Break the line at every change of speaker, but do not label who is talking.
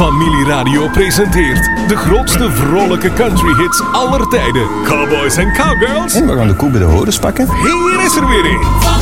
Familieradio presenteert de grootste vrolijke country-hits aller tijden. Cowboys en cowgirls.
En we gaan de koe bij de horens pakken.
Hier is er weer een.